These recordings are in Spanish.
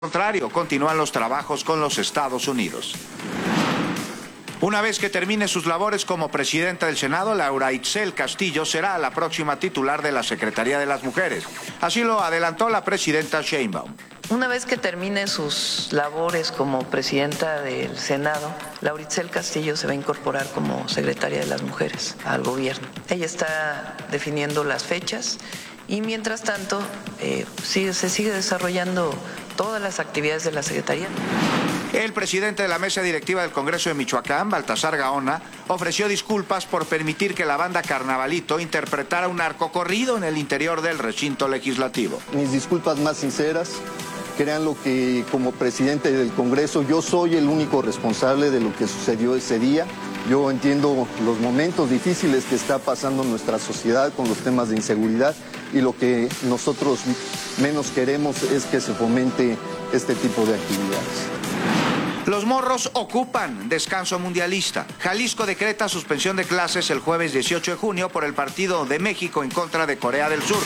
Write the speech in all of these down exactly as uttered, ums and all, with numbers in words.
contrario, continúan los trabajos con los Estados Unidos. Una vez que termine sus labores como presidenta del Senado, Laura Itzel Castillo será la próxima titular de la Secretaría de las Mujeres. Así lo adelantó la presidenta Sheinbaum. Una vez que termine sus labores como presidenta del Senado, Laura Itzel Castillo se va a incorporar como secretaria de las Mujeres al gobierno. Ella está definiendo las fechas y mientras tanto eh, sigue, se sigue desarrollando todas las actividades de la Secretaría. El presidente de la mesa directiva del Congreso de Michoacán, Baltasar Gaona, ofreció disculpas por permitir que la banda Carnavalito interpretara un narcocorrido en el interior del recinto legislativo. Mis disculpas más sinceras. Créanlo que como presidente del Congreso yo soy el único responsable de lo que sucedió ese día. Yo entiendo los momentos difíciles que está pasando nuestra sociedad con los temas de inseguridad y lo que nosotros menos queremos es que se fomente este tipo de actividades. Los morros ocupan descanso mundialista. Jalisco decreta suspensión de clases el jueves dieciocho de junio por el partido de México en contra de Corea del Sur.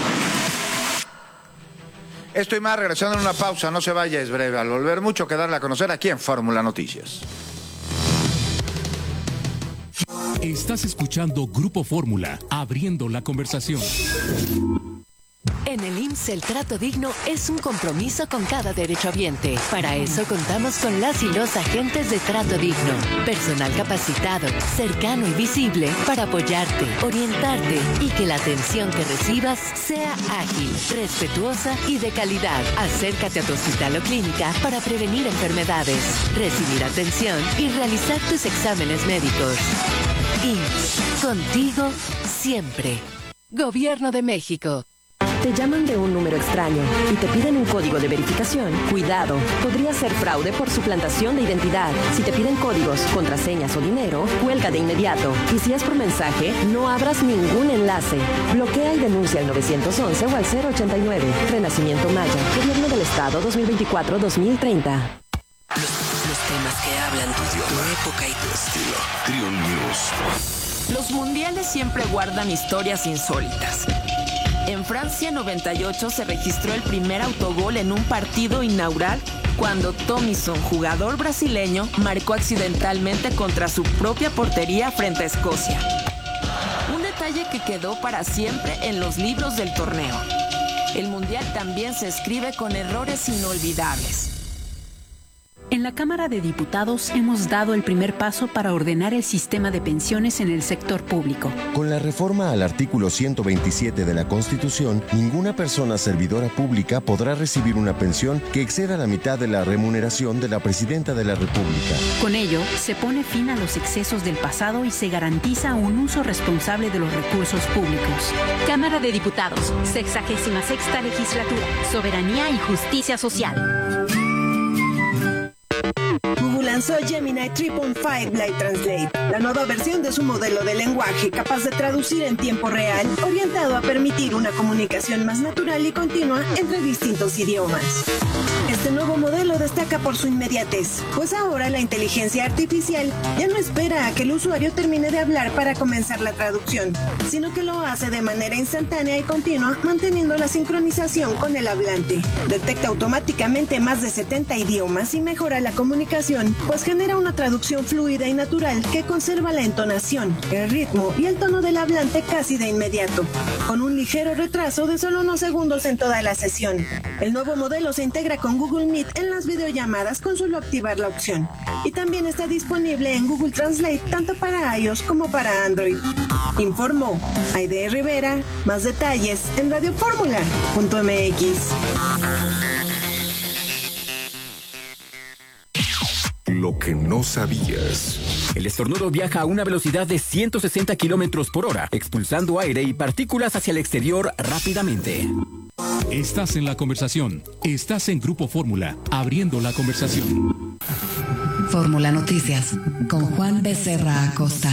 Esto y más, regresando en una pausa, no se vaya, es breve. Al volver, mucho que darle a conocer aquí en Fórmula Noticias. Estás escuchando Grupo Fórmula, abriendo la conversación. En el I M S S el trato digno es un compromiso con cada derechohabiente. Para eso contamos con las y los agentes de trato digno. Personal capacitado, cercano y visible para apoyarte, orientarte y que la atención que recibas sea ágil, respetuosa y de calidad. Acércate a tu hospital o clínica para prevenir enfermedades, recibir atención y realizar tus exámenes médicos. I M S S, contigo siempre. Gobierno de México. Te llaman de un número extraño y te piden un código de verificación. Cuidado, podría ser fraude por suplantación de identidad. Si te piden códigos, contraseñas o dinero, cuelga de inmediato. Y si es por mensaje, no abras ningún enlace. Bloquea y denuncia al nueve once o al cero ochenta y nueve. Renacimiento Maya, Gobierno del Estado dos mil veinticuatro a dos mil treinta. Los, los temas que hablan tu idioma, tu época y tu estilo. Trio News. Los mundiales siempre guardan historias insólitas. En Francia noventa y ocho se registró el primer autogol en un partido inaugural cuando Thomison, jugador brasileño, marcó accidentalmente contra su propia portería frente a Escocia. Un detalle que quedó para siempre en los libros del torneo. El mundial también se escribe con errores inolvidables. En la Cámara de Diputados hemos dado el primer paso para ordenar el sistema de pensiones en el sector público. Con la reforma al artículo ciento veintisiete de la Constitución, ninguna persona servidora pública podrá recibir una pensión que exceda la mitad de la remuneración de la Presidenta de la República. Con ello, se pone fin a los excesos del pasado y se garantiza un uso responsable de los recursos públicos. Cámara de Diputados, sexagésima sexta legislatura, soberanía y justicia social. Google lanzó Gemini tres punto cinco Lite Translate, la nueva versión de su modelo de lenguaje capaz de traducir en tiempo real, orientado a permitir una comunicación más natural y continua entre distintos idiomas. Este nuevo modelo destaca por su inmediatez, pues ahora la inteligencia artificial ya no espera a que el usuario termine de hablar para comenzar la traducción, sino que lo hace de manera instantánea y continua, manteniendo la sincronización con el hablante. Detecta automáticamente más de setenta idiomas y mejora la comunicación, pues genera una traducción fluida y natural que conserva la entonación, el ritmo y el tono del hablante casi de inmediato, con un ligero retraso de solo unos segundos en toda la sesión. El nuevo modelo se integra con Google Meet en las videollamadas con solo activar la opción, y también está disponible en Google Translate tanto para iOS como para Android. Informó Aide Rivera. Más detalles en radio fórmula punto m x. Lo que no sabías. El estornudo viaja a una velocidad de ciento sesenta kilómetros por hora, expulsando aire y partículas hacia el exterior rápidamente. Estás en la conversación. Estás en Grupo Fórmula, abriendo la conversación. Fórmula Noticias, con Juan Becerra Acosta.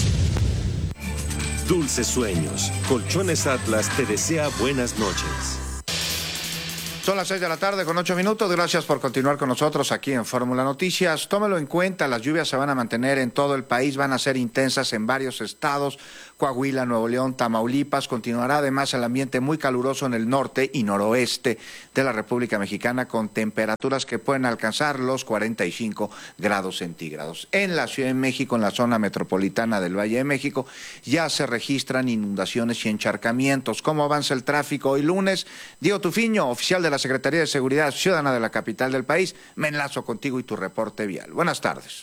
Dulces sueños. Colchones Atlas te desea buenas noches. Son las seis de la tarde con ocho minutos. Gracias por continuar con nosotros aquí en Fórmula Noticias. Tómelo en cuenta, las lluvias se van a mantener en todo el país, van a ser intensas en varios estados, Coahuila, Nuevo León, Tamaulipas. Continuará además el ambiente muy caluroso en el norte y noroeste de la República Mexicana, con temperaturas que pueden alcanzar los cuarenta y cinco grados centígrados. En la Ciudad de México, en la zona metropolitana del Valle de México, ya se registran inundaciones y encharcamientos. ¿Cómo avanza el tráfico hoy lunes? Diego Tufiño, oficial de la Secretaría de Seguridad Ciudadana de la capital del país, me enlazo contigo y tu reporte vial. Buenas tardes.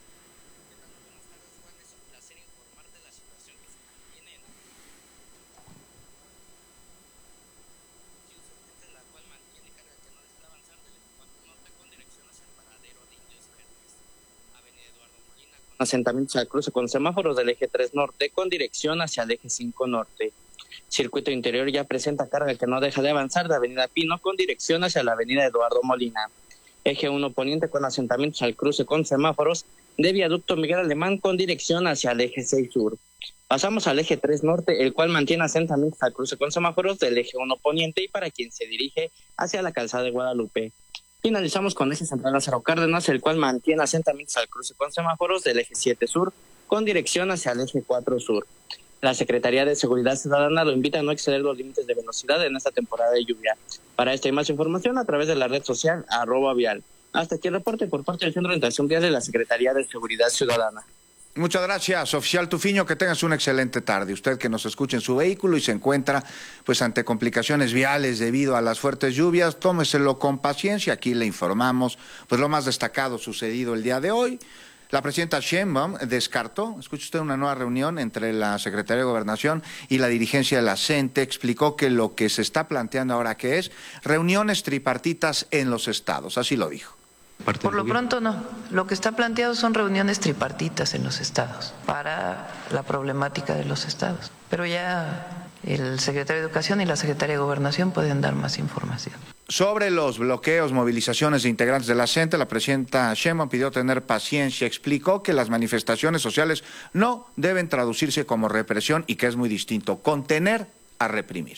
Asentamientos al cruce con semáforos del eje tres norte con dirección hacia el eje cinco norte. Circuito interior ya presenta carga que no deja de avanzar de avenida Pino con dirección hacia la avenida Eduardo Molina. Eje uno poniente con asentamientos al cruce con semáforos de viaducto Miguel Alemán con dirección hacia el eje seis sur. Pasamos al eje tres norte, el cual mantiene asentamientos al cruce con semáforos del eje uno poniente y para quien se dirige hacia la calzada de Guadalupe. Finalizamos con eje central Lázaro Cárdenas, el cual mantiene asentamientos al cruce con semáforos del eje siete sur con dirección hacia el eje cuatro sur. La Secretaría de Seguridad Ciudadana lo invita a no exceder los límites de velocidad en esta temporada de lluvia. Para esta y más información a través de la red social arroba vial. Hasta aquí el reporte por parte del Centro de Orientación Vial de la Secretaría de Seguridad Ciudadana. Muchas gracias, oficial Tufiño, que tengas una excelente tarde. Usted que nos escuche en su vehículo y se encuentra pues ante complicaciones viales debido a las fuertes lluvias, tómeselo con paciencia. Aquí le informamos pues lo más destacado sucedido el día de hoy. La presidenta Sheinbaum descartó, escuche usted, una nueva reunión entre la Secretaría de Gobernación y la dirigencia de la CENTE. Explicó que lo que se está planteando ahora que es reuniones tripartitas en los estados, así lo dijo. Por lo pronto no. Lo que está planteado son reuniones tripartitas en los estados para la problemática de los estados. Pero ya el secretario de Educación y la secretaria de Gobernación pueden dar más información. Sobre los bloqueos, movilizaciones de integrantes de la CENTE, la presidenta Sheinbaum pidió tener paciencia. Explicó que las manifestaciones sociales no deben traducirse como represión y que es muy distinto contener a reprimir.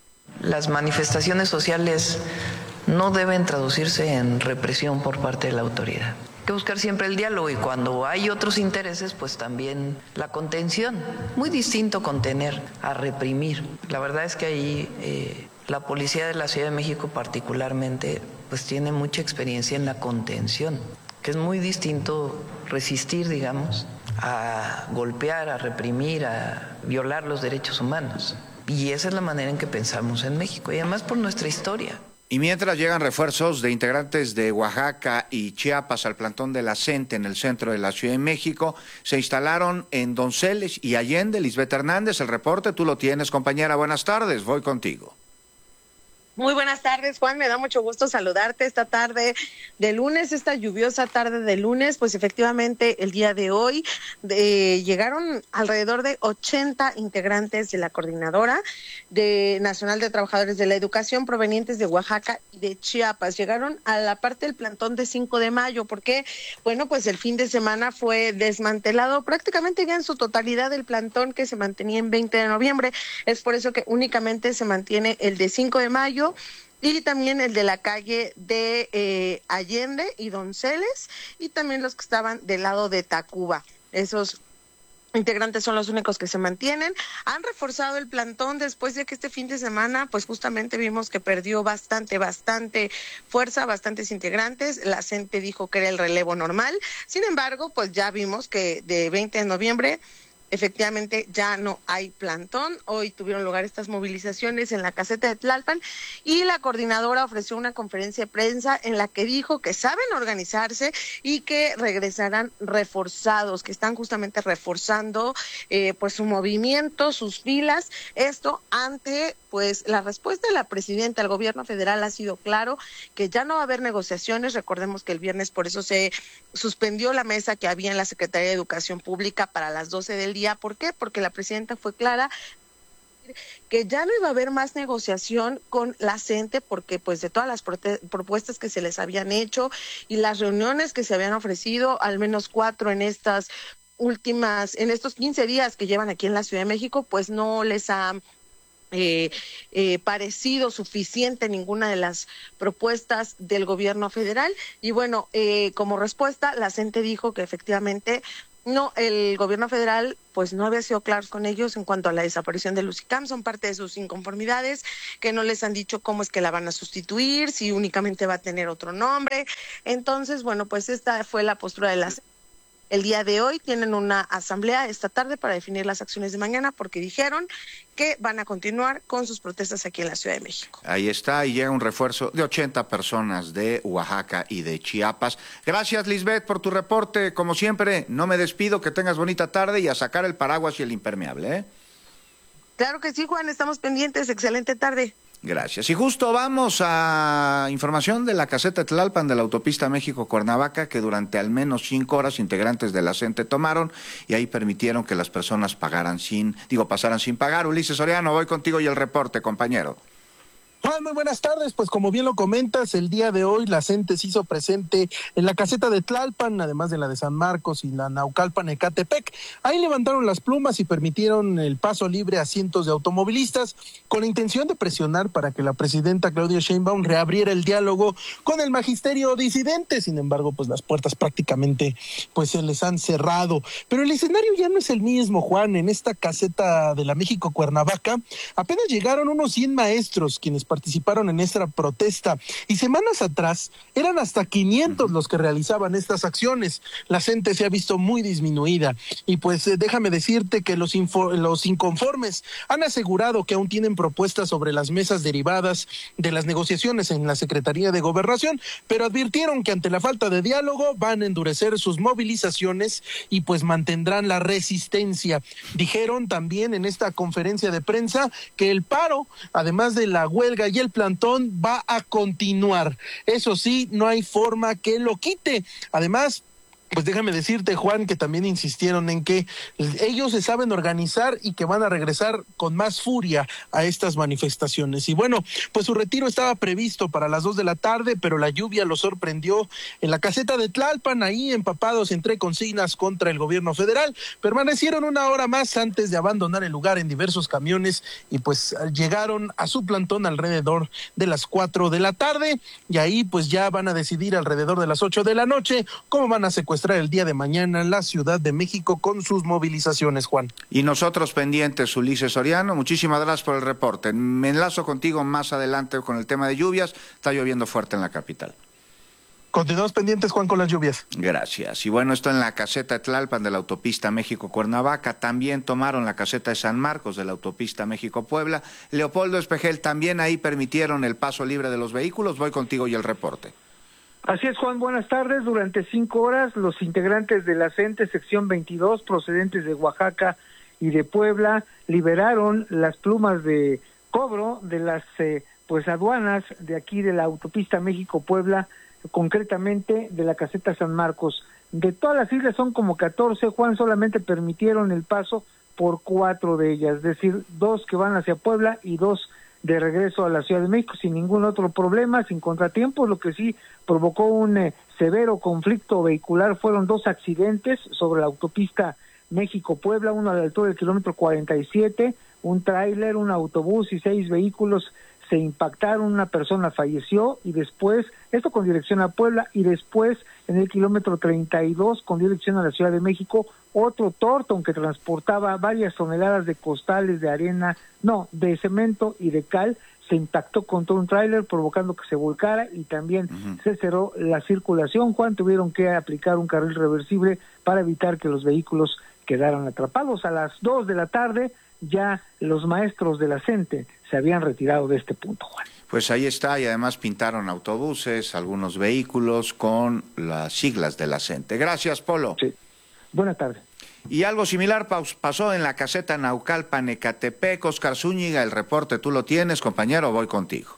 Las manifestaciones sociales no deben traducirse en represión por parte de la autoridad. Hay que buscar siempre el diálogo y cuando hay otros intereses, pues también la contención. Muy distinto contener a reprimir. La verdad es que ahí eh, la policía de la Ciudad de México particularmente pues tiene mucha experiencia en la contención, que es muy distinto resistir, digamos, a golpear, a reprimir, a violar los derechos humanos. Y esa es la manera en que pensamos en México y además por nuestra historia. Y mientras llegan refuerzos de integrantes de Oaxaca y Chiapas al plantón de la CENTE en el centro de la Ciudad de México, se instalaron en Donceles y Allende. Lisbeth Hernández, el reporte, tú lo tienes, compañera. Buenas tardes, voy contigo. Muy buenas tardes, Juan, me da mucho gusto saludarte esta tarde de lunes, esta lluviosa tarde de lunes. Pues efectivamente el día de hoy de, llegaron alrededor de ochenta integrantes de la Coordinadora de Nacional de Trabajadores de la Educación provenientes de Oaxaca y de Chiapas. Llegaron a la parte del plantón de cinco de mayo, porque, bueno, pues el fin de semana fue desmantelado prácticamente ya en su totalidad el plantón que se mantenía en veinte de noviembre. Es por eso que únicamente se mantiene el de cinco de mayo y también el de la calle de eh, Allende y Donceles, y también los que estaban del lado de Tacuba. Esos integrantes son los únicos que se mantienen. Han reforzado el plantón después de que este fin de semana, pues justamente vimos que perdió bastante, bastante fuerza, bastantes integrantes. La CENTE dijo que era el relevo normal. Sin embargo, pues ya vimos que de veinte de noviembre efectivamente ya no hay plantón. Hoy tuvieron lugar estas movilizaciones en la caseta de Tlalpan y la coordinadora ofreció una conferencia de prensa en la que dijo que saben organizarse y que regresarán reforzados, que están justamente reforzando eh, pues su movimiento, sus filas. Esto ante pues la respuesta de la presidenta del gobierno federal ha sido claro, que ya no va a haber negociaciones. Recordemos que el viernes por eso se suspendió la mesa que había en la Secretaría de Educación Pública para las doce del día. ¿Por qué? Porque la presidenta fue clara que ya no iba a haber más negociación con la CENTE, porque pues de todas las propuestas que se les habían hecho y las reuniones que se habían ofrecido, al menos cuatro en estas últimas, en estos quince días que llevan aquí en la Ciudad de México, pues no les ha Eh, eh, parecido suficiente ninguna de las propuestas del gobierno federal. Y bueno, eh, como respuesta, la CENTE dijo que efectivamente No, el gobierno federal pues no había sido claro con ellos en cuanto a la desaparición de Lucy Camps. Son parte de sus inconformidades, que no les han dicho cómo es que la van a sustituir, si únicamente va a tener otro nombre. Entonces, bueno, pues esta fue la postura de las... El día de hoy tienen una asamblea esta tarde para definir las acciones de mañana, porque dijeron que van a continuar con sus protestas aquí en la Ciudad de México. Ahí está, y llega un refuerzo de ochenta personas de Oaxaca y de Chiapas. Gracias, Lisbeth, por tu reporte. Como siempre, no me despido, que tengas bonita tarde y a sacar el paraguas y el impermeable, ¿eh? Claro que sí, Juan, estamos pendientes. Excelente tarde. Gracias. Y justo vamos a información de la caseta Tlalpan de la autopista México-Cuernavaca, que durante al menos cinco horas integrantes de la CENTE tomaron y ahí permitieron que las personas pagaran sin, digo, pasaran sin pagar. Ulises Soriano, voy contigo y el reporte, compañero. Juan, muy buenas tardes. Pues como bien lo comentas, el día de hoy la CENTE se hizo presente en la caseta de Tlalpan, además de la de San Marcos y la Naucalpan Ecatepec. Ahí levantaron las plumas y permitieron el paso libre a cientos de automovilistas con la intención de presionar para que la presidenta Claudia Sheinbaum reabriera el diálogo con el magisterio disidente. Sin embargo, pues las puertas prácticamente pues se les han cerrado. Pero el escenario ya no es el mismo, Juan. En esta caseta de la México-Cuernavaca apenas llegaron unos cien maestros quienes participaron en esta protesta, y semanas atrás eran hasta quinientos los que realizaban estas acciones. La CENTE se ha visto muy disminuida, y pues eh, déjame decirte que los, info, los inconformes han asegurado que aún tienen propuestas sobre las mesas derivadas de las negociaciones en la Secretaría de Gobernación, pero advirtieron que ante la falta de diálogo van a endurecer sus movilizaciones y pues mantendrán la resistencia. Dijeron también en esta conferencia de prensa que el paro, además de la huelga y el plantón, va a continuar. Eso sí, no hay forma que lo quite. Además, pues déjame decirte, Juan, que también insistieron en que ellos se saben organizar y que van a regresar con más furia a estas manifestaciones. Y bueno, pues su retiro estaba previsto para las dos de la tarde, pero la lluvia los sorprendió en la caseta de Tlalpan, ahí empapados entre consignas contra el gobierno federal. Permanecieron una hora más antes de abandonar el lugar en diversos camiones y pues llegaron a su plantón alrededor de las cuatro de la tarde, y ahí pues ya van a decidir alrededor de las ocho de la noche cómo van a secuestrar el día de mañana en la Ciudad de México con sus movilizaciones, Juan. Y nosotros pendientes, Ulises Soriano, muchísimas gracias por el reporte. Me enlazo contigo más adelante con el tema de lluvias. Está lloviendo fuerte en la capital. Continuamos pendientes, Juan, con las lluvias. Gracias. Y bueno, esto en la caseta de Tlalpan de la autopista México-Cuernavaca. También tomaron la caseta de San Marcos de la autopista México-Puebla. Leopoldo Espejel, también ahí permitieron el paso libre de los vehículos. Voy contigo y el reporte. Así es, Juan, buenas tardes. Durante cinco horas, los integrantes de la CENTE sección veintidós, procedentes de Oaxaca y de Puebla, liberaron las plumas de cobro de las eh, pues aduanas de aquí de la autopista México-Puebla, concretamente de la caseta San Marcos. De todas las islas son como catorce, Juan, solamente permitieron el paso por cuatro de ellas, es decir, dos que van hacia Puebla y dos de regreso a la Ciudad de México sin ningún otro problema, sin contratiempos. Lo que sí provocó un eh, severo conflicto vehicular fueron dos accidentes sobre la autopista México-Puebla, uno a la altura del kilómetro cuarenta y siete, un tráiler, un autobús y seis vehículos se impactaron, una persona falleció, y después, esto con dirección a Puebla, y después en el kilómetro treinta y dos con dirección a la Ciudad de México, otro Torton que transportaba varias toneladas de costales de arena, no, de cemento y de cal, se impactó contra un tráiler provocando que se volcara y también uh-huh. se cerró la circulación. Juan, tuvieron que aplicar un carril reversible para evitar que los vehículos quedaran atrapados. A las dos de la tarde ya los maestros de la CENTE se habían retirado de este punto, Juan. Pues ahí está, y además pintaron autobuses, algunos vehículos con las siglas de la CENTE. Gracias, Polo. Sí. Buenas tardes. Y algo similar pasó en la caseta Naucalpan Ecatepec. Oscar Zúñiga, el reporte tú lo tienes, compañero, voy contigo.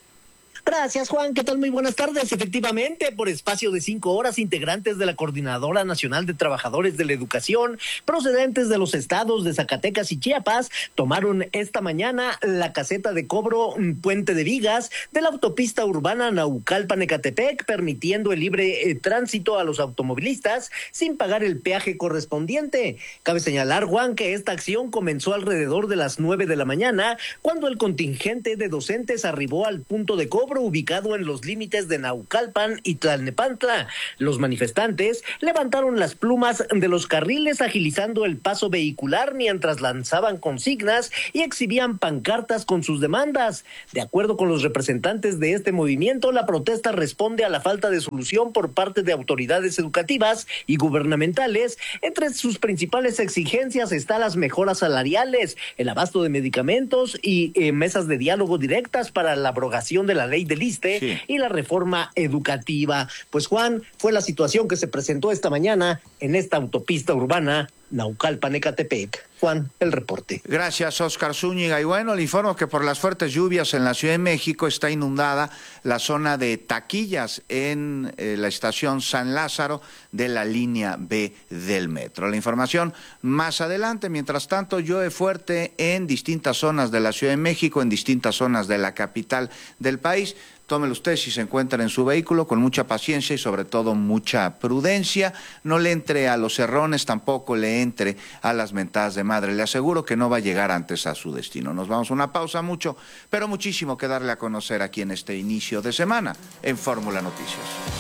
Gracias, Juan. ¿Qué tal? Muy buenas tardes. Efectivamente, por espacio de cinco horas, integrantes de la Coordinadora Nacional de Trabajadores de la Educación, procedentes de los estados de Zacatecas y Chiapas, tomaron esta mañana la caseta de cobro Puente de Vigas de la autopista urbana Naucalpan-Ecatepec, permitiendo el libre eh, tránsito a los automovilistas sin pagar el peaje correspondiente. Cabe señalar, Juan, que esta acción comenzó alrededor de las nueve de la mañana, cuando el contingente de docentes arribó al punto de cobro cobro ubicado en los límites de Naucalpan y Tlalnepantla. Los manifestantes levantaron las plumas de los carriles agilizando el paso vehicular mientras lanzaban consignas y exhibían pancartas con sus demandas. De acuerdo con los representantes de este movimiento, la protesta responde a la falta de solución por parte de autoridades educativas y gubernamentales. Entre sus principales exigencias están las mejoras salariales, el abasto de medicamentos y eh, mesas de diálogo directas para la abrogación de la ley del ISSSTE sí. y la reforma educativa. Pues Juan, fue la situación que se presentó esta mañana en esta autopista urbana Naucalpan-Ecatepec. Juan, el reporte. Gracias, Oscar Zúñiga. Y bueno, le informo que por las fuertes lluvias en la Ciudad de México está inundada la zona de taquillas en eh, la estación San Lázaro de la línea B del metro. La información más adelante. Mientras tanto, llueve fuerte en distintas zonas de la Ciudad de México, en distintas zonas de la capital del país. Tómelo usted si se encuentra en su vehículo con mucha paciencia y sobre todo mucha prudencia. No le entre a los errores, tampoco le entre a las mentadas de madre. Le aseguro que no va a llegar antes a su destino. Nos vamos a una pausa, mucho, pero muchísimo que darle a conocer aquí en este inicio de semana en Fórmula Noticias.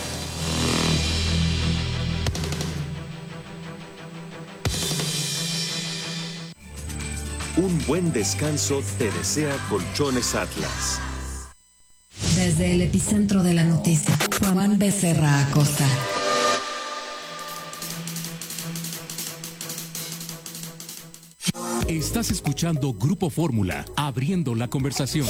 Un buen descanso te desea Colchones Atlas. Desde el epicentro de la noticia, Juan Becerra Acosta. Estás escuchando Grupo Fórmula, abriendo la conversación.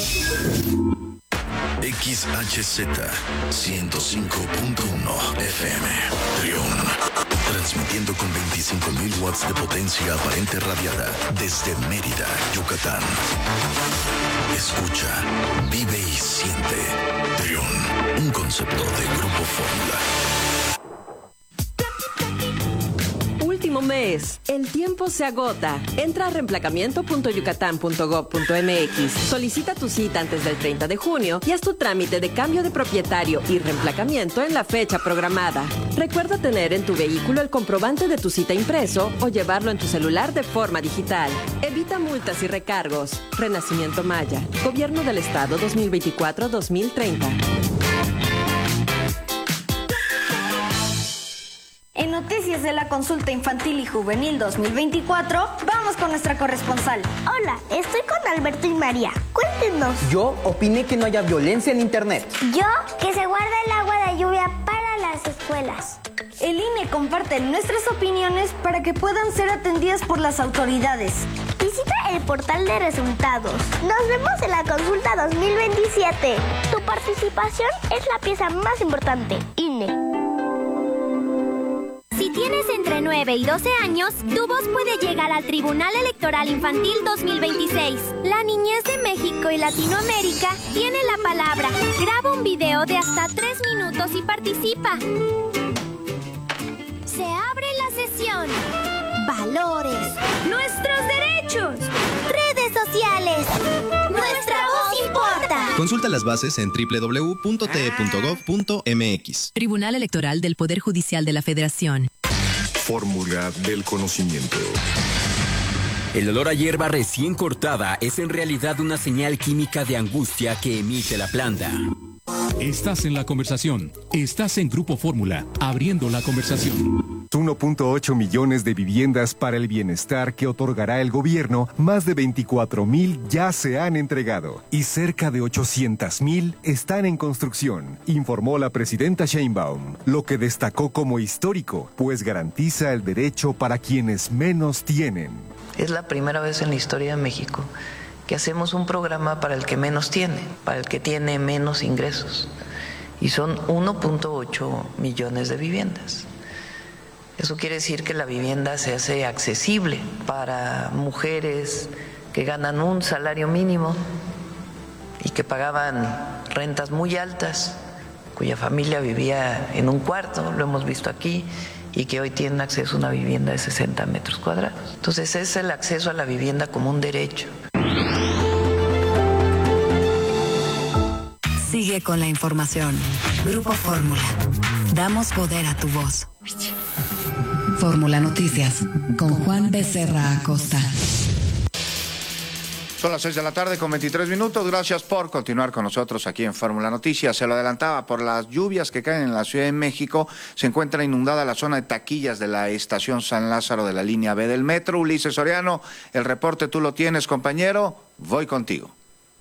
X H Z ciento cinco punto uno F M, Trión. Transmitiendo con veinticinco mil watts de potencia aparente radiada desde Mérida, Yucatán. Escucha, vive y siente. Trión, un concepto de Grupo Fórmula. Último mes. El tiempo se agota. Entra a reemplacamiento punto yucatán punto gob punto m x. Solicita tu cita antes del treinta de junio y haz tu trámite de cambio de propietario y reemplacamiento en la fecha programada. Recuerda tener en tu vehículo el comprobante de tu cita impreso o llevarlo en tu celular de forma digital. Evita multas y recargos. Renacimiento Maya. Gobierno del Estado dos mil veinticuatro a dos mil treinta. En Noticias de la Consulta Infantil y Juvenil dos mil veinticuatro, vamos con nuestra corresponsal. Hola, estoy con Alberto y María. Cuéntenos. Yo opiné que no haya violencia en Internet. Yo, que se guarda el agua de lluvia para las escuelas. El I N E comparte nuestras opiniones para que puedan ser atendidas por las autoridades. Visita el portal de resultados. Nos vemos en la consulta dos mil veintisiete. Tu participación es la pieza más importante. I N E. Si tienes entre nueve y doce años, tu voz puede llegar al Tribunal Electoral Infantil dos mil veintiséis. La niñez de México y Latinoamérica tiene la palabra. Graba un video de hasta tres minutos y participa. Se abre la sesión. Valores. Nuestros derechos. Redes sociales. Nuestra voz importa. Consulta las bases en doble u doble u doble u punto t e punto gob punto m x. Tribunal Electoral del Poder Judicial de la Federación. Fórmula del conocimiento. El olor a hierba recién cortada es en realidad una señal química de angustia que emite la planta. Estás en la conversación. Estás en Grupo Fórmula, abriendo la conversación. uno punto ocho millones de viviendas para el bienestar que otorgará el gobierno, más de veinticuatro mil ya se han entregado y cerca de ochocientas mil están en construcción, informó la presidenta Sheinbaum, lo que destacó como histórico, pues garantiza el derecho para quienes menos tienen. Es la primera vez en la historia de México que hacemos un programa para el que menos tiene, para el que tiene menos ingresos. Y son uno punto ocho millones de viviendas. Eso quiere decir que la vivienda se hace accesible para mujeres que ganan un salario mínimo y que pagaban rentas muy altas, cuya familia vivía en un cuarto, lo hemos visto aquí, y que hoy tienen acceso a una vivienda de sesenta metros cuadrados. Entonces es el acceso a la vivienda como un derecho. Sigue con la información. Grupo Fórmula. Damos poder a tu voz. Fórmula Noticias con Juan Becerra Acosta. Son las seis de la tarde con veintitrés minutos. Gracias por continuar con nosotros aquí en Fórmula Noticias. Se lo adelantaba, por las lluvias que caen en la Ciudad de México, se encuentra inundada la zona de taquillas de la estación San Lázaro de la línea B del metro. Ulises Soriano, el reporte tú lo tienes, compañero. Voy contigo.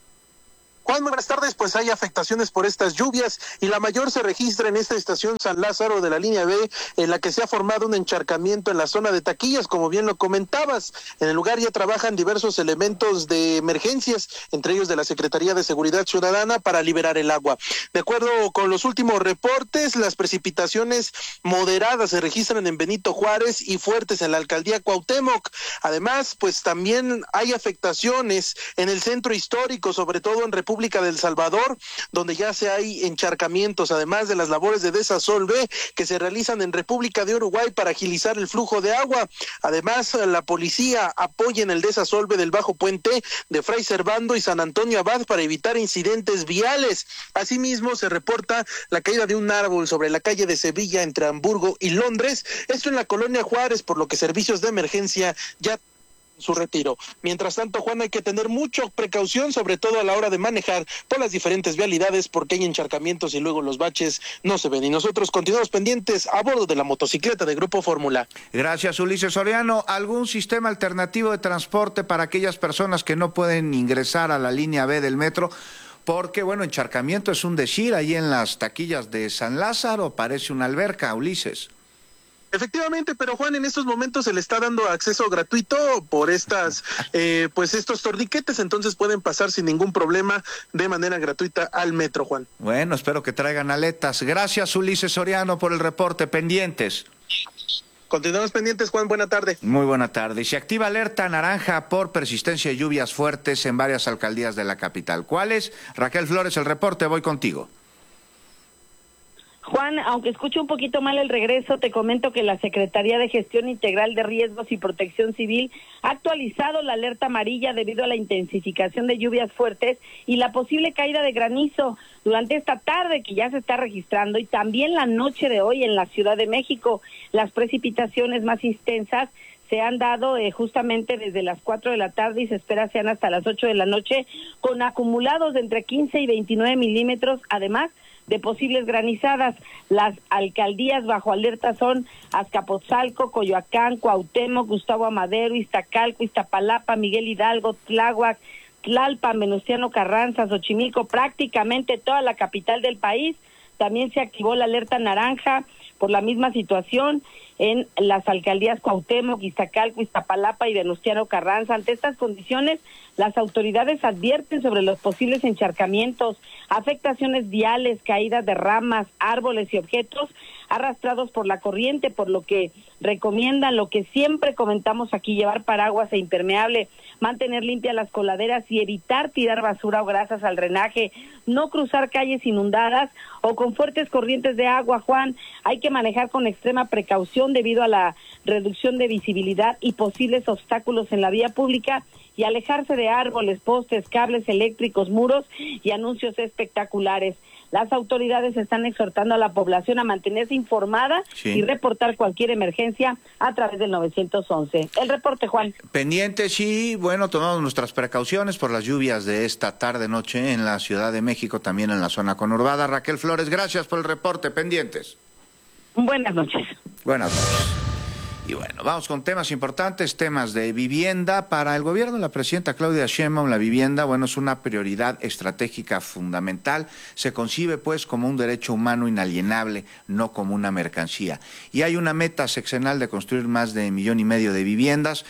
Juan, muy buenas tardes. Pues hay afectaciones por estas lluvias y la mayor se registra en esta estación San Lázaro de la línea B, en la que se ha formado un encharcamiento en la zona de taquillas, como bien lo comentabas. En el lugar ya trabajan diversos elementos de emergencias, entre ellos de la Secretaría de Seguridad Ciudadana, para liberar el agua. De acuerdo con los últimos reportes, las precipitaciones moderadas se registran en Benito Juárez y fuertes en la alcaldía Cuauhtémoc. Además, pues también hay afectaciones en el centro histórico, sobre todo en República del Salvador, donde ya se hay encharcamientos, además de las labores de desasolve que se realizan en República de Uruguay para agilizar el flujo de agua. Además, la policía apoya en el desasolve del Bajo Puente de Fray Servando y San Antonio Abad para evitar incidentes viales. Asimismo, se reporta la caída de un árbol sobre la calle de Sevilla entre Hamburgo y Londres, esto en la colonia Juárez, por lo que servicios de emergencia ya su retiro. Mientras tanto, Juan, hay que tener mucha precaución, sobre todo a la hora de manejar por las diferentes vialidades, porque hay encharcamientos y luego los baches no se ven. Y nosotros continuamos pendientes a bordo de la motocicleta de Grupo Fórmula. Gracias, Ulises Soriano. ¿Algún sistema alternativo de transporte para aquellas personas que no pueden ingresar a la línea B del metro? Porque, bueno, encharcamiento es un decir, ahí en las taquillas de San Lázaro parece una alberca, Ulises. Efectivamente, pero Juan, en estos momentos se le está dando acceso gratuito por estas, eh, pues estos torniquetes, entonces pueden pasar sin ningún problema de manera gratuita al metro, Juan. Bueno, espero que traigan aletas. Gracias, Ulises Soriano, por el reporte. Pendientes. Continuamos pendientes, Juan. Buena tarde. Muy buena tarde. Se activa alerta naranja por persistencia de lluvias fuertes en varias alcaldías de la capital. ¿Cuáles? Raquel Flores, el reporte. Voy contigo. Juan, aunque escucho un poquito mal el regreso, te comento que la Secretaría de Gestión Integral de Riesgos y Protección Civil ha actualizado la alerta amarilla debido a la intensificación de lluvias fuertes y la posible caída de granizo durante esta tarde que ya se está registrando y también la noche de hoy en la Ciudad de México. Las precipitaciones más intensas se han dado eh, justamente desde las cuatro de la tarde y se espera sean hasta las ocho de la noche, con acumulados de entre quince y veintinueve milímetros, además de posibles granizadas. Las alcaldías bajo alerta son Azcapotzalco, Coyoacán, Cuauhtémoc, Gustavo Amadero, Iztacalco, Iztapalapa, Miguel Hidalgo, Tláhuac, Tlalpan, Venustiano Carranza, Xochimilco, prácticamente toda la capital del país. También se activó la alerta naranja por la misma situación en las alcaldías Cuauhtémoc, Iztacalco, Iztapalapa y Venustiano Carranza. Ante estas condiciones, las autoridades advierten sobre los posibles encharcamientos, afectaciones viales, caídas de ramas, árboles y objetos arrastrados por la corriente, por lo que recomiendan lo que siempre comentamos aquí: llevar paraguas e impermeable, mantener limpias las coladeras y evitar tirar basura o grasas al drenaje, no cruzar calles inundadas o con fuertes corrientes de agua. Juan, hay que manejar con extrema precaución debido a la reducción de visibilidad y posibles obstáculos en la vía pública y alejarse de árboles, postes, cables eléctricos, muros y anuncios espectaculares. Las autoridades están exhortando a la población a mantenerse informada sí. y reportar cualquier emergencia a través del nueve once. El reporte, Juan. Pendientes y, bueno, tomamos nuestras precauciones por las lluvias de esta tarde-noche en la Ciudad de México, también en la zona conurbada. Raquel Flores, gracias por el reporte. Pendientes. Buenas noches. Buenas noches. Y bueno, vamos con temas importantes, temas de vivienda. Para el gobierno de la presidenta Claudia Sheinbaum, la vivienda, bueno, es una prioridad estratégica fundamental. Se concibe, pues, como un derecho humano inalienable, no como una mercancía. Y hay una meta sexenal de construir más de un millón y medio de viviendas.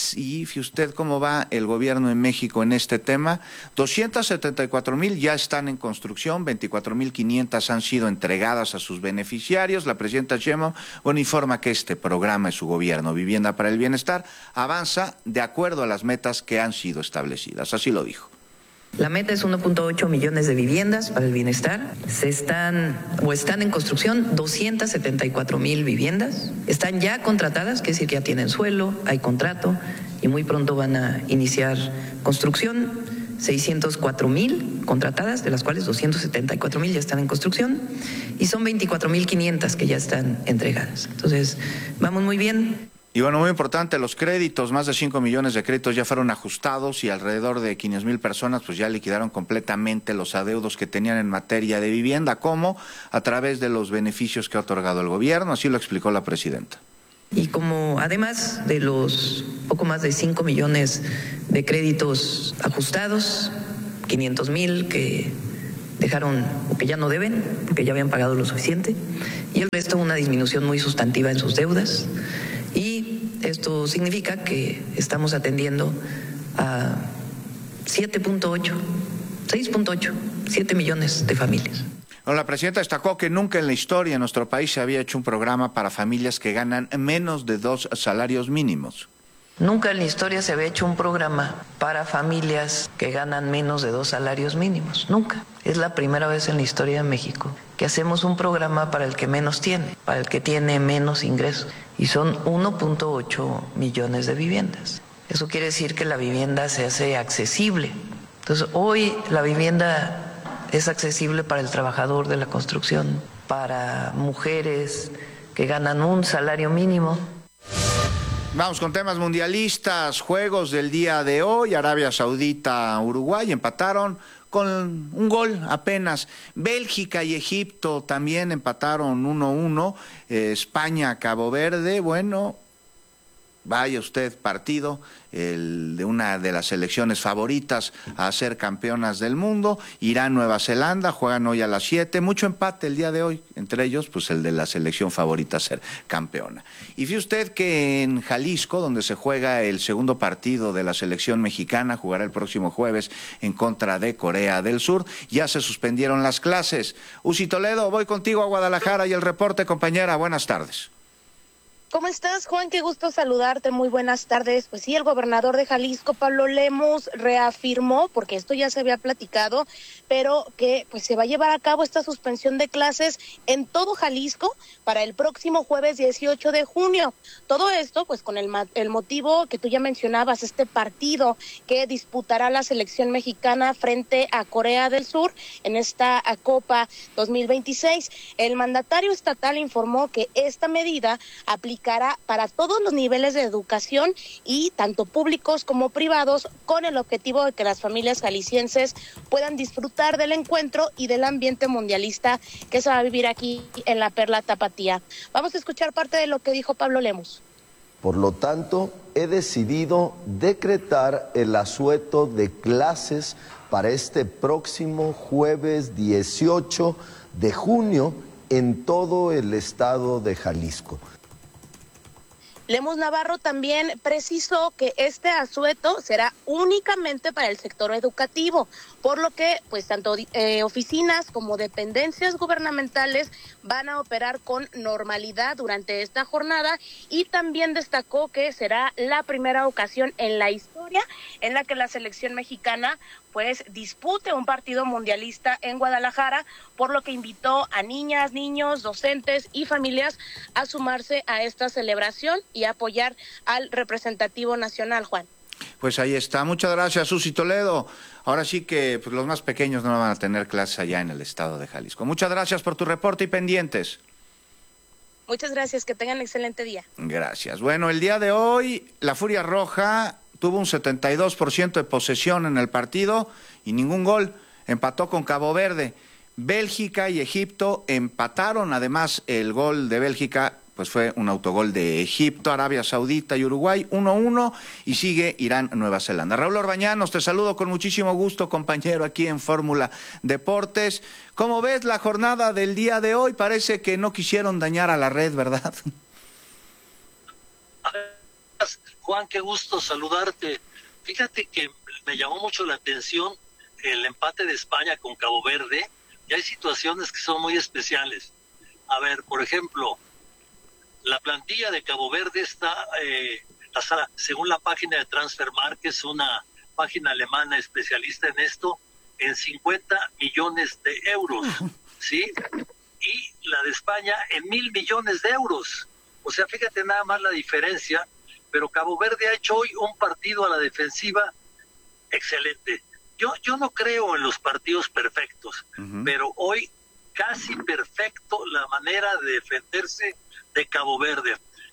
Y fíjese usted cómo va el gobierno en México en este tema. doscientas setenta y cuatro mil ya están en construcción, veinticuatro mil quinientas han sido entregadas a sus beneficiarios. La presidenta Sheinbaum, bueno, informa que este programa es su gobierno, Vivienda para el Bienestar, avanza de acuerdo a las metas que han sido establecidas. Así lo dijo. La meta es uno punto ocho millones de viviendas para el bienestar. Se están o están en construcción doscientas setenta y cuatro mil viviendas. Están ya contratadas, que es decir, que ya tienen suelo, hay contrato y muy pronto van a iniciar construcción. seiscientos cuatro mil contratadas, de las cuales doscientas setenta y cuatro mil ya están en construcción y son veinticuatro mil quinientas que ya están entregadas. Entonces, vamos muy bien. Y bueno, muy importante, los créditos, más de cinco millones de créditos ya fueron ajustados y alrededor de quinientas mil personas pues ya liquidaron completamente los adeudos que tenían en materia de vivienda, como a través de los beneficios que ha otorgado el gobierno, así lo explicó la presidenta. Y como además de los poco más de cinco millones de créditos ajustados, quinientos mil que dejaron o que ya no deben, porque ya habían pagado lo suficiente, y el resto una disminución muy sustantiva en sus deudas. Y esto significa que estamos atendiendo a siete punto ocho, seis punto ocho, siete millones de familias. Bueno, la presidenta destacó que nunca en la historia en nuestro país se había hecho un programa para familias que ganan menos de dos salarios mínimos. Nunca en la historia se había hecho un programa para familias que ganan menos de dos salarios mínimos. Nunca. Es la primera vez en la historia de México que hacemos un programa para el que menos tiene, para el que tiene menos ingresos. Y son uno punto ocho millones de viviendas. Eso quiere decir que la vivienda se hace accesible. Entonces, hoy la vivienda es accesible para el trabajador de la construcción, para mujeres que ganan un salario mínimo. Vamos con temas mundialistas, juegos del día de hoy, Arabia Saudita, Uruguay empataron con un gol apenas. Bélgica y Egipto también empataron uno uno, eh, España, Cabo Verde, bueno, vaya usted partido, el de una de las selecciones favoritas a ser campeonas del mundo. Irán, Nueva Zelanda, juegan hoy a las siete, mucho empate el día de hoy, entre ellos pues el de la selección favorita a ser campeona. Y fíjese usted que en Jalisco, donde se juega el segundo partido de la selección mexicana, jugará el próximo jueves en contra de Corea del Sur, ya se suspendieron las clases. Uzi Toledo, voy contigo a Guadalajara y el reporte, compañera, buenas tardes. ¿Cómo estás, Juan? Qué gusto saludarte, muy buenas tardes. Pues sí, el gobernador de Jalisco, Pablo Lemus, reafirmó, porque esto ya se había platicado, pero que pues se va a llevar a cabo esta suspensión de clases en todo Jalisco para el próximo jueves dieciocho de junio. Todo esto pues con el, el motivo que tú ya mencionabas, este partido que disputará la selección mexicana frente a Corea del Sur en esta Copa dos mil veintiséis. El mandatario estatal informó que esta medida aplica para todos los niveles de educación y tanto públicos como privados, con el objetivo de que las familias jaliscienses puedan disfrutar del encuentro y del ambiente mundialista que se va a vivir aquí en la Perla Tapatía. Vamos a escuchar parte de lo que dijo Pablo Lemus. Por lo tanto, he decidido decretar el asueto de clases para este próximo jueves dieciocho de junio en todo el estado de Jalisco. Lemus Navarro también precisó que este asueto será únicamente para el sector educativo, por lo que pues tanto eh, oficinas como dependencias gubernamentales van a operar con normalidad durante esta jornada, y también destacó que será la primera ocasión en la historia en la que la selección mexicana pues dispute un partido mundialista en Guadalajara, por lo que invitó a niñas, niños, docentes y familias a sumarse a esta celebración y apoyar al representativo nacional, Juan. Pues ahí está, muchas gracias, Susi Toledo. Ahora sí que pues, los más pequeños no van a tener clases allá en el estado de Jalisco. Muchas gracias por tu reporte y pendientes. Muchas gracias, que tengan excelente día. Gracias. Bueno, el día de hoy la Furia Roja tuvo un setenta y dos por ciento de posesión en el partido y ningún gol. Empató con Cabo Verde. Bélgica y Egipto empataron. Además, el gol de Bélgica pues fue un autogol de Egipto. Arabia Saudita y Uruguay uno uno, y sigue Irán, Nueva Zelanda. Raúl Orbañanos, te saludo con muchísimo gusto, compañero, aquí en Fórmula Deportes. ¿Cómo ves la jornada del día de hoy? Parece que no quisieron dañar a la red, ¿verdad? Juan, qué gusto saludarte. Fíjate que me llamó mucho la atención el empate de España con Cabo Verde, y hay situaciones que son muy especiales. A ver, por ejemplo, la plantilla de Cabo Verde está, eh, según la página de Transfermarkt, que es una página alemana especialista en esto, en cincuenta millones de euros, ¿sí? Y la de España en mil millones de euros. O sea, fíjate nada más la diferencia. Pero Cabo Verde ha hecho hoy un partido a la defensiva excelente. Yo yo no creo en los partidos perfectos, uh-huh. pero hoy casi perfecto la manera de defenderse de Cabo Verde.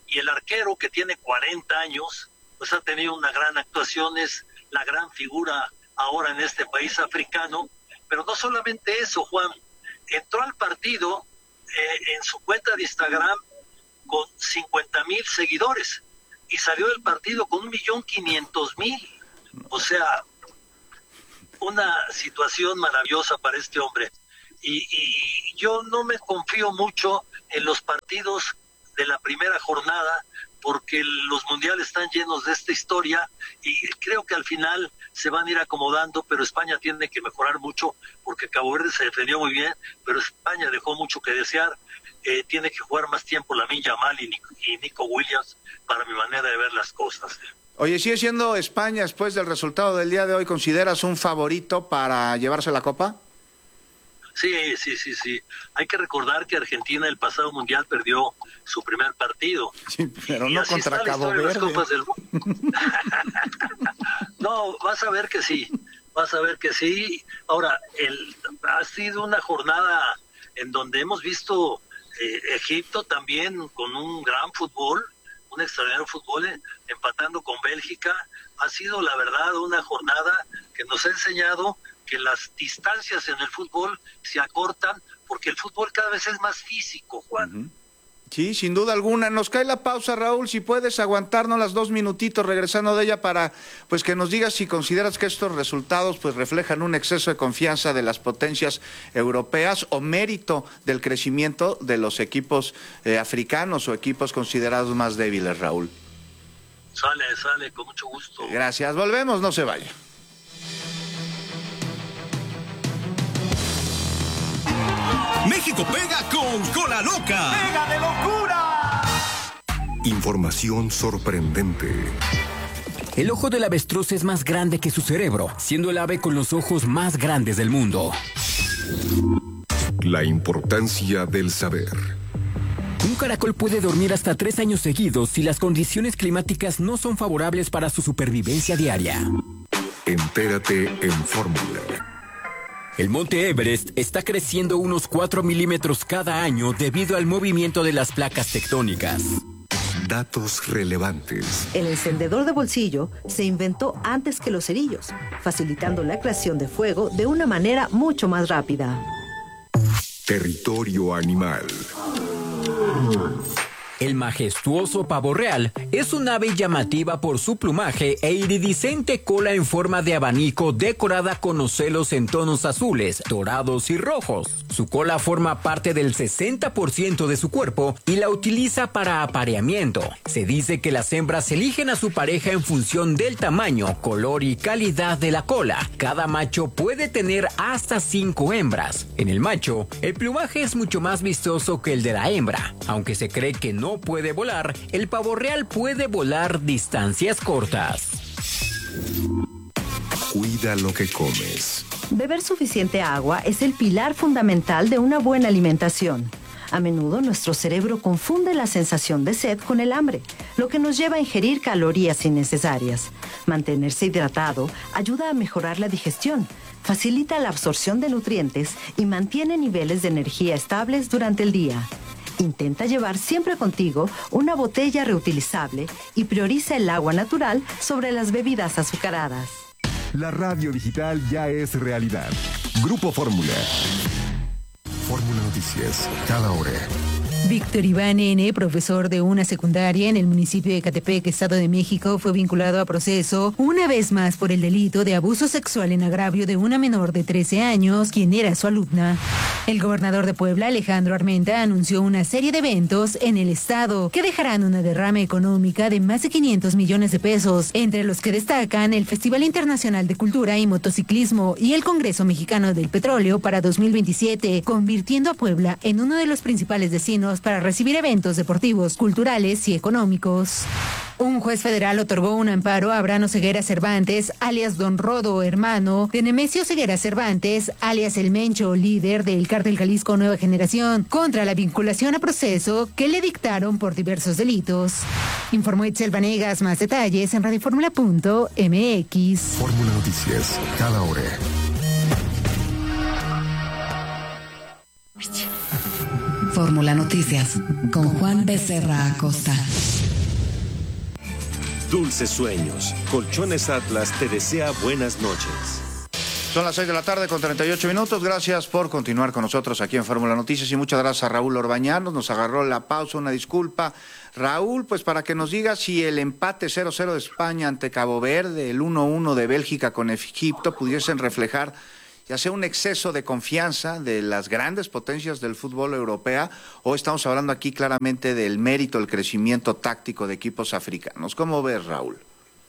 Y el arquero, que tiene cuarenta años, pues ha tenido una gran actuación, es la gran figura ahora en este país africano. Pero no solamente eso, Juan, entró al partido eh, en su cuenta de Instagram con cincuenta mil seguidores y salió del partido con un millón quinientos mil. O sea, una situación maravillosa para este hombre. Y, y yo no me confío mucho en los partidos de la primera jornada, porque los mundiales están llenos de esta historia y creo que al final se van a ir acomodando, pero España tiene que mejorar mucho, porque Cabo Verde se defendió muy bien, pero España dejó mucho que desear. Eh, tiene que jugar más tiempo Lamine Yamal y Nico, y Nico Williams, para mi manera de ver las cosas. Oye, ¿sigue siendo España, después del resultado del día de hoy, consideras un favorito para llevarse la Copa? Sí, sí, sí, sí. Hay que recordar que Argentina el pasado mundial perdió su primer partido. Sí, pero y no así contra está la Cabo historia de las Verde. Copas del Mundo. No, vas a ver que sí, vas a ver que sí. Ahora, el, ha sido una jornada en donde hemos visto eh, Egipto también con un gran fútbol, un extraordinario fútbol, eh, empatando con Bélgica. Ha sido, la verdad, una jornada que nos ha enseñado que las distancias en el fútbol se acortan, porque el fútbol cada vez es más físico, Juan. Uh-huh. Sí, sin duda alguna. Nos cae la pausa, Raúl, si puedes aguantarnos las dos minutitos regresando de ella para pues que nos digas si consideras que estos resultados pues reflejan un exceso de confianza de las potencias europeas o mérito del crecimiento de los equipos eh, africanos o equipos considerados más débiles, Raúl. Sale, sale, con mucho gusto. Gracias, volvemos, no se vaya. México pega con Cola Loca. ¡Pega de locura! Información sorprendente. El ojo del avestruz es más grande que su cerebro, siendo el ave con los ojos más grandes del mundo. La importancia del saber. Un caracol puede dormir hasta tres años seguidos si las condiciones climáticas no son favorables para su supervivencia diaria. Entérate en Fórmula. El monte Everest está creciendo unos cuatro milímetros cada año debido al movimiento de las placas tectónicas. Datos relevantes. El encendedor de bolsillo se inventó antes que los cerillos, facilitando la creación de fuego de una manera mucho más rápida. Territorio animal. El majestuoso pavo real es un ave llamativa por su plumaje e iridiscente cola en forma de abanico decorada con ocelos en tonos azules, dorados y rojos. Su cola forma parte del sesenta por ciento de su cuerpo y la utiliza para apareamiento. Se dice que las hembras eligen a su pareja en función del tamaño, color y calidad de la cola. Cada macho puede tener hasta cinco hembras. En el macho, el plumaje es mucho más vistoso que el de la hembra. Aunque se cree que no No puede volar, el pavo real puede volar distancias cortas. Cuida lo que comes. Beber suficiente agua es el pilar fundamental de una buena alimentación. A menudo nuestro cerebro confunde la sensación de sed con el hambre, lo que nos lleva a ingerir calorías innecesarias. Mantenerse hidratado ayuda a mejorar la digestión, facilita la absorción de nutrientes y mantiene niveles de energía estables durante el día. Intenta llevar siempre contigo una botella reutilizable y prioriza el agua natural sobre las bebidas azucaradas. La radio digital ya es realidad. Grupo Fórmula. Fórmula Noticias, cada hora. Víctor Iván N., profesor de una secundaria en el municipio de Ecatepec, Estado de México, fue vinculado a proceso una vez más por el delito de abuso sexual en agravio de una menor de trece años, quien era su alumna. El gobernador de Puebla, Alejandro Armenta, anunció una serie de eventos en el estado que dejarán una derrama económica de más de quinientos millones de pesos, entre los que destacan el Festival Internacional de Cultura y Motociclismo y el Congreso Mexicano del Petróleo para dos mil veintisiete, convirtiendo a Puebla en uno de los principales destinos para recibir eventos deportivos, culturales y económicos. Un juez federal otorgó un amparo a Abraham Ceguera Cervantes, alias Don Rodo, hermano de Nemesio Ceguera Cervantes, alias El Mencho, líder del Cártel Jalisco Nueva Generación, contra la vinculación a proceso que le dictaron por diversos delitos. Informó Itzel Vanegas. Más detalles en radioformula punto m x. Fórmula Noticias, cada hora. Fórmula Noticias con Juan Becerra Acosta. dulces sueños. Colchones Atlas te desea buenas noches. Son las seis de la tarde con treinta y ocho minutos. Gracias por continuar con nosotros aquí en Fórmula Noticias y muchas gracias a Raúl Orbañanos. Nos agarró la pausa, una disculpa. Raúl, pues para que nos diga si el empate cero cero de España ante Cabo Verde, el uno uno de Bélgica con Egipto pudiesen reflejar ya sea un exceso de confianza de las grandes potencias del fútbol europeo, o estamos hablando aquí claramente del mérito, el crecimiento táctico de equipos africanos. ¿Cómo ves, Raúl?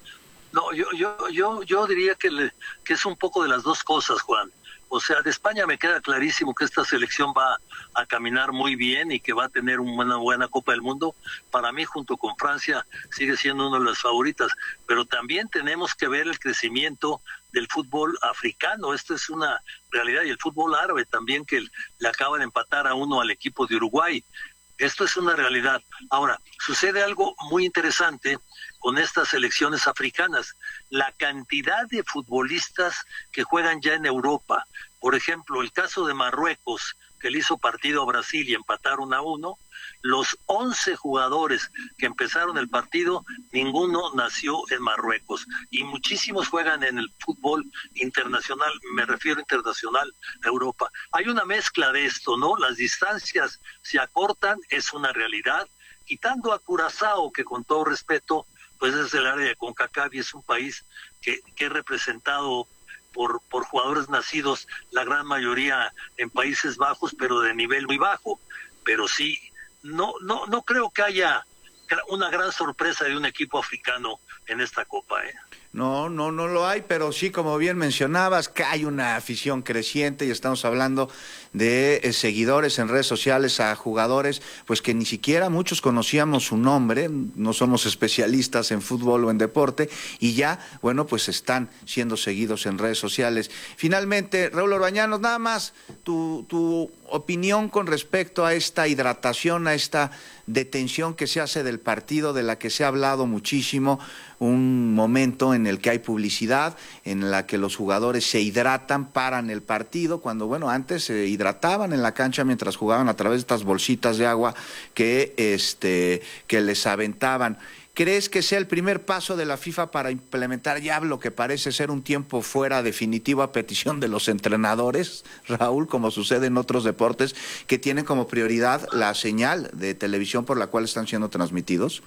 No, yo yo yo yo diría que, le, que es un poco de las dos cosas, Juan. O sea, de España me queda clarísimo que esta selección va a caminar muy bien y que va a tener una buena Copa del Mundo. Para mí, junto con Francia, sigue siendo una de las favoritas. Pero también tenemos que ver el crecimiento del fútbol africano. Esto es una realidad. Y el fútbol árabe también, que le acaban de empatar a uno al equipo de Uruguay. Esto es una realidad. Ahora, sucede algo muy interesante con estas selecciones africanas. La cantidad de futbolistas que juegan ya en Europa. Por ejemplo, el caso de Marruecos, que le hizo partido a Brasil y empataron a uno. Los once jugadores que empezaron el partido, ninguno nació en Marruecos. Y muchísimos juegan en el fútbol internacional, me refiero internacional a Europa. Hay una mezcla de esto, ¿no? Las distancias se acortan, es una realidad. Quitando a Curazao, que con todo respeto, pues es el área de CONCACAF y es un país que, que es representado por, por jugadores nacidos, la gran mayoría en Países Bajos, pero de nivel muy bajo. Pero sí, no, no, no creo que haya una gran sorpresa de un equipo africano en esta Copa, ¿eh? No, no, no lo hay, pero sí, como bien mencionabas, que hay una afición creciente y estamos hablando de eh, seguidores en redes sociales a jugadores, pues que ni siquiera muchos conocíamos su nombre, no somos especialistas en fútbol o en deporte, y ya, bueno, pues están siendo seguidos en redes sociales. Finalmente, Raúl Orbañanos, nada más tu, tu opinión con respecto a esta hidratación, a esta detención que se hace del partido, de la que se ha hablado muchísimo, un momento en el que hay publicidad, en la que los jugadores se hidratan, paran el partido, cuando, bueno, antes se hidrataban en la cancha mientras jugaban a través de estas bolsitas de agua que, este, que les aventaban. ¿Crees que sea el primer paso de la FIFA para implementar ya lo que parece ser un tiempo fuera definitivo a petición de los entrenadores, Raúl, como sucede en otros deportes, que tienen como prioridad la señal de televisión por la cual están siendo transmitidos?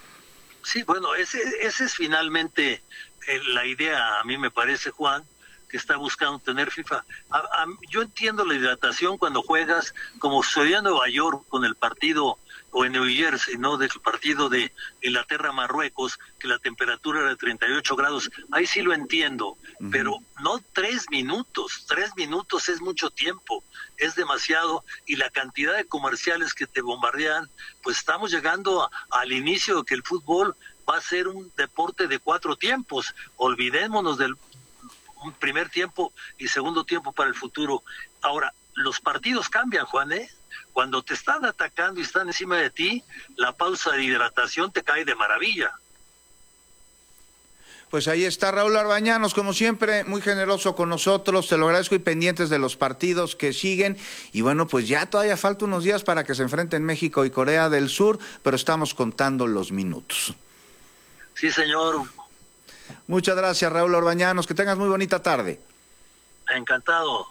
Sí, bueno, ese, ese es finalmente eh, la idea, a mí me parece, Juan, que está buscando tener FIFA. A, a, yo entiendo la hidratación cuando juegas, como sucedió en Nueva York con el partido, o en New Jersey, ¿no?, del partido de Inglaterra-Marruecos, que la temperatura era de treinta y ocho grados, ahí sí lo entiendo, uh-huh. Pero no tres minutos, tres minutos es mucho tiempo, es demasiado, y la cantidad de comerciales que te bombardean, pues estamos llegando a, al inicio de que el fútbol va a ser un deporte de cuatro tiempos, olvidémonos del primer tiempo y segundo tiempo para el futuro. Ahora, los partidos cambian, Juan, ¿eh? Cuando te están atacando y están encima de ti, la pausa de hidratación te cae de maravilla. Pues ahí está Raúl Orbañanos, como siempre, muy generoso con nosotros, te lo agradezco, y pendientes de los partidos que siguen. Y bueno, pues ya todavía falta unos días para que se enfrenten México y Corea del Sur, pero estamos contando los minutos. Sí, señor. Muchas gracias, Raúl Orbañanos, que tengas muy bonita tarde. Encantado.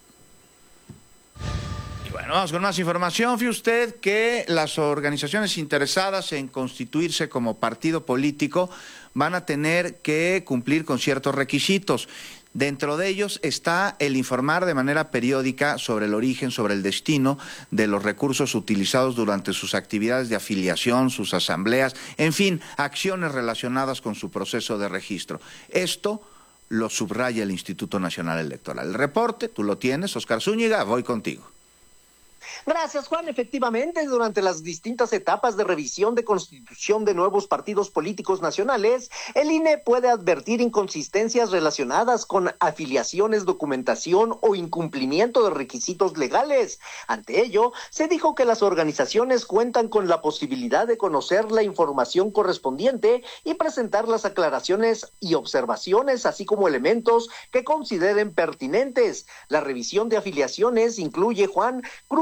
Bueno, vamos con más información. Fíjese usted que las organizaciones interesadas en constituirse como partido político van a tener que cumplir con ciertos requisitos. Dentro de ellos está el informar de manera periódica sobre el origen, sobre el destino de los recursos utilizados durante sus actividades de afiliación, sus asambleas, en fin, acciones relacionadas con su proceso de registro. Esto lo subraya el Instituto Nacional Electoral. El reporte, tú lo tienes, Oscar Zúñiga, voy contigo. Gracias, Juan. Efectivamente, durante las distintas etapas de revisión de constitución de nuevos partidos políticos nacionales, el I N E puede advertir inconsistencias relacionadas con afiliaciones, documentación o incumplimiento de requisitos legales. Ante ello, se dijo que las organizaciones cuentan con la posibilidad de conocer la información correspondiente y presentar las aclaraciones y observaciones, así como elementos que consideren pertinentes. La revisión de afiliaciones incluye, Juan, cruzar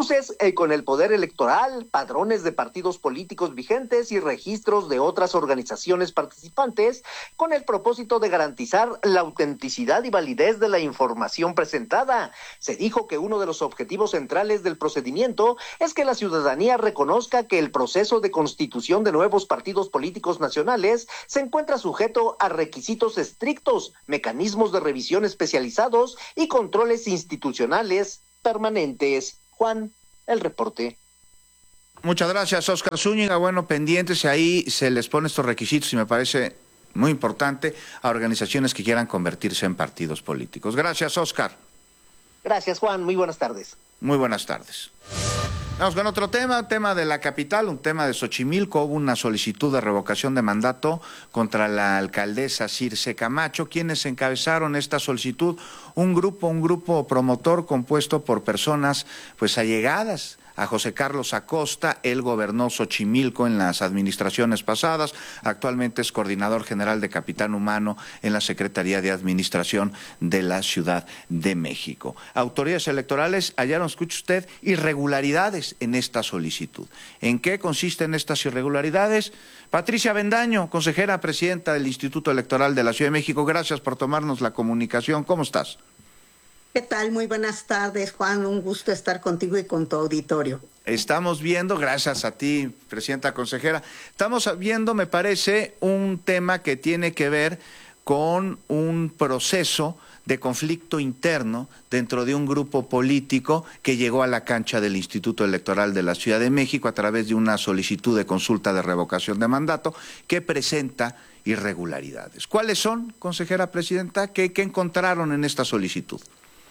cruces eh, con el poder electoral, padrones de partidos políticos vigentes y registros de otras organizaciones participantes, con el propósito de garantizar la autenticidad y validez de la información presentada. Se dijo que uno de los objetivos centrales del procedimiento es que la ciudadanía reconozca que el proceso de constitución de nuevos partidos políticos nacionales se encuentra sujeto a requisitos estrictos, mecanismos de revisión especializados y controles institucionales permanentes. Juan, el reporte. Muchas gracias, Óscar Zúñiga. Bueno, pendientes, ahí se les pone estos requisitos y me parece muy importante a organizaciones que quieran convertirse en partidos políticos. Gracias, Óscar. Gracias, Juan. Muy buenas tardes. Muy buenas tardes. Vamos con otro tema, tema de la capital, un tema de Xochimilco. Hubo una solicitud de revocación de mandato contra la alcaldesa Circe Camacho. ¿Quiénes encabezaron esta solicitud? Un grupo, un grupo promotor compuesto por personas pues allegadas a José Carlos Acosta. Él gobernó Xochimilco en las administraciones pasadas, actualmente es coordinador general de Capitán Humano en la Secretaría de Administración de la Ciudad de México. Autoridades electorales hallaron, escuche usted, irregularidades en esta solicitud. ¿En qué consisten estas irregularidades? Patricia Bendaño, consejera presidenta del Instituto Electoral de la Ciudad de México, gracias por tomarnos la comunicación. ¿Cómo estás? ¿Qué tal? Muy buenas tardes, Juan. Un gusto estar contigo y con tu auditorio. Estamos viendo, gracias a ti, presidenta consejera, estamos viendo, me parece, un tema que tiene que ver con un proceso de conflicto interno dentro de un grupo político que llegó a la cancha del Instituto Electoral de la Ciudad de México a través de una solicitud de consulta de revocación de mandato que presenta irregularidades. ¿Cuáles son, consejera presidenta? ¿Qué, qué encontraron en esta solicitud?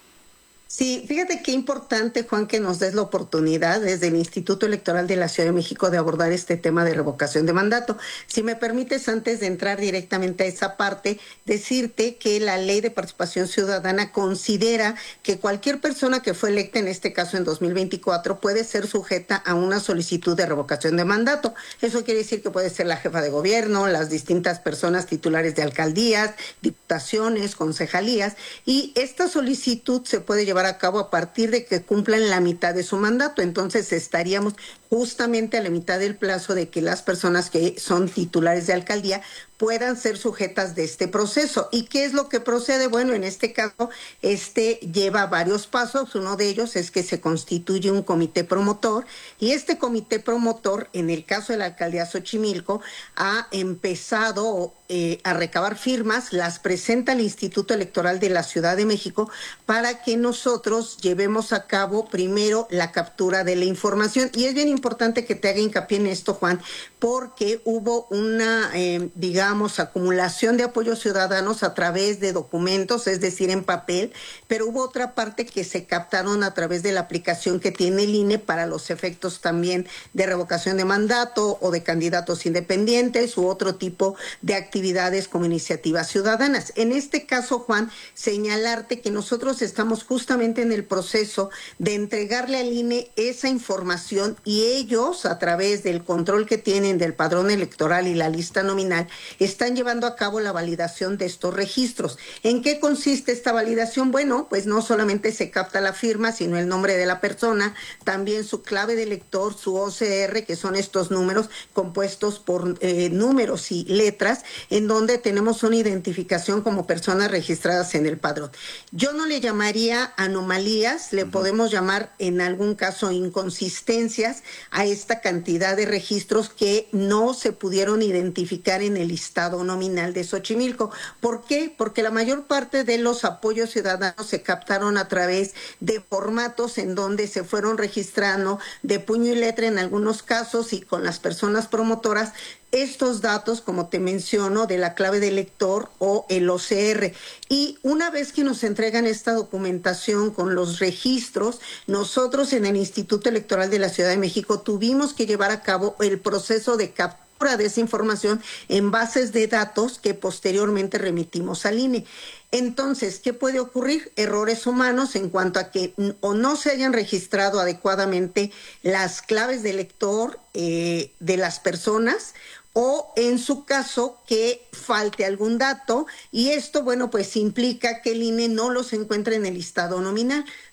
Sí, fíjate qué importante, Juan, que nos des la oportunidad desde el Instituto Electoral de la Ciudad de México de abordar este tema de revocación de mandato. Si me permites, antes de entrar directamente a esa parte, decirte que la Ley de Participación Ciudadana considera que cualquier persona que fue electa, en este caso en dos mil veinticuatro, puede ser sujeta a una solicitud de revocación de mandato. Eso quiere decir que puede ser la jefa de gobierno, las distintas personas titulares de alcaldías, diputaciones, concejalías, y esta solicitud se puede llevar a cabo a partir de que cumplan la mitad de su mandato. Entonces estaríamos justamente a la mitad del plazo de que las personas que son titulares de alcaldía puedan ser sujetas de este proceso. ¿Y qué es lo que procede? Bueno, en este caso, este lleva varios pasos. Uno de ellos es que se constituye un comité promotor, y este comité promotor, en el caso de la alcaldía Xochimilco, ha empezado eh, a recabar firmas, las presenta al Instituto Electoral de la Ciudad de México para que nosotros llevemos a cabo primero la captura de la información. Y es bien importante que te haga hincapié en esto, Juan, porque hubo una, eh, digamos, acumulación de apoyos ciudadanos a través de documentos, es decir, en papel, pero hubo otra parte que se captaron a través de la aplicación que tiene el I N E para los efectos también de revocación de mandato o de candidatos independientes u otro tipo de actividades como iniciativas ciudadanas. En este caso, Juan, señalarte que nosotros estamos justamente en el proceso de entregarle al I N E esa información, y ellos, a través del control que tienen del padrón electoral y la lista nominal, están llevando a cabo la validación de estos registros. ¿En qué consiste esta validación? Bueno, pues no solamente se capta la firma, sino el nombre de la persona, también su clave de lector, su O C R, que son estos números compuestos por eh, números y letras, en donde tenemos una identificación como personas registradas en el padrón. Yo no le llamaría anomalías, le uh-huh. podemos llamar en algún caso inconsistencias a esta cantidad de registros que no se pudieron identificar en el listado nominal de Xochimilco. ¿Por qué? Porque la mayor parte de los apoyos ciudadanos se captaron a través de formatos en donde se fueron registrando de puño y letra en algunos casos, y con las personas promotoras estos datos, como te menciono, de la clave de lector o el O C R. Y una vez que nos entregan esta documentación con los registros, nosotros en el Instituto Electoral de la Ciudad de México tuvimos que llevar a cabo el proceso de captura de esa información en bases de datos que posteriormente remitimos al I N E. Entonces, ¿qué puede ocurrir? Errores humanos en cuanto a que o no se hayan registrado adecuadamente las claves de lector eh, de las personas, o en su caso que falte algún dato, y esto, bueno, pues implica que el I N E no los encuentre en el listado nominal.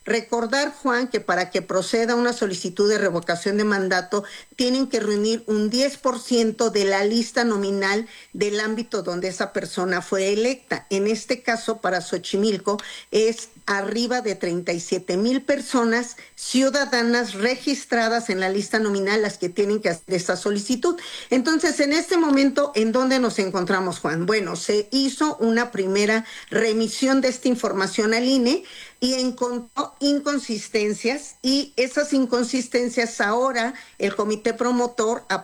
Recordar, Juan, que para que proceda una solicitud de revocación de mandato tienen que reunir un diez por ciento de la lista nominal del ámbito donde esa persona fue electa. En este caso, para Xochimilco, es arriba de treinta y siete mil personas ciudadanas registradas en la lista nominal las que tienen que hacer esta solicitud. Entonces, en este momento, ¿en dónde nos encontramos, Juan? Bueno, se hizo una primera remisión de esta información al I N E y encontró inconsistencias, y esas inconsistencias ahora el comité promotor, a